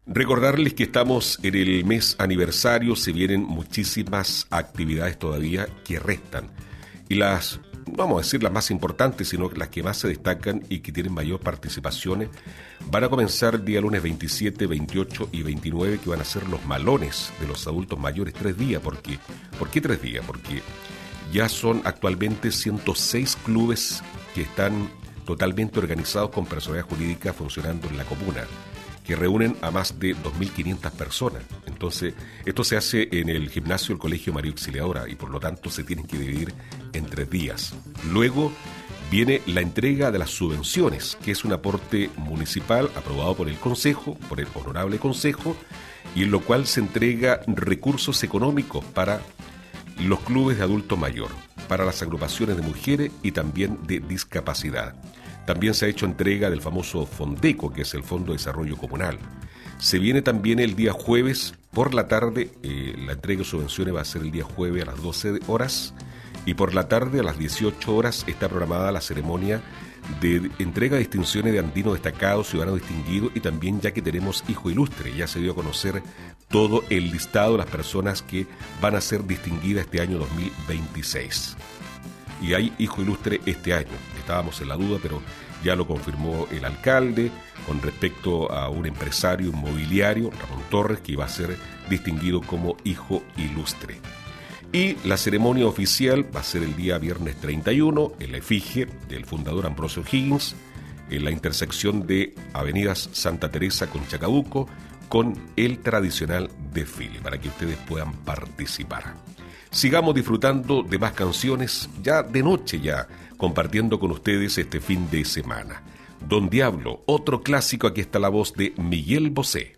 Recordarles que estamos en el mes aniversario, se vienen muchísimas actividades todavía que restan. Y las, vamos a decir las más importantes, sino las que más se destacan y que tienen mayor participación, van a comenzar el día lunes 27, 28 y 29, que van a ser los malones de los adultos mayores, 3 días. ¿Por qué 3 días? Porque ya son actualmente 106 clubes que están totalmente organizados con personalidad jurídica funcionando en la comuna, que reúnen a más de 2.500 personas. Entonces, esto se hace en el gimnasio del Colegio María Auxiliadora y por lo tanto se tienen que dividir en 3 días. Luego viene la entrega de las subvenciones, que es un aporte municipal aprobado por el Consejo, por el Honorable Consejo, y en lo cual se entrega recursos económicos para los clubes de adulto mayor, para las agrupaciones de mujeres y también de discapacidad. También se ha hecho entrega del famoso Fondeco, que es el Fondo de Desarrollo Comunal. Se viene también el día jueves por la tarde, la entrega de subvenciones va a ser el día jueves a las 12 horas, y por la tarde a las 18 horas está programada la ceremonia de entrega de distinciones de andino destacado, ciudadano distinguido, y también ya que tenemos hijo ilustre, ya se dio a conocer todo el listado de las personas que van a ser distinguidas este año 2026. Y hay hijo ilustre este año. Estábamos en la duda, pero ya lo confirmó el alcalde con respecto a un empresario inmobiliario, Ramón Torres, que iba a ser distinguido como hijo ilustre. Y la ceremonia oficial va a ser el día viernes 31 en la efigie del fundador Ambrosio Higgins, en la intersección de avenidas Santa Teresa con Chacabuco, con el tradicional desfile, para que ustedes puedan participar. Sigamos disfrutando de más canciones, ya de noche ya, compartiendo con ustedes este fin de semana. Don Diablo, otro clásico, aquí está la voz de Miguel Bosé.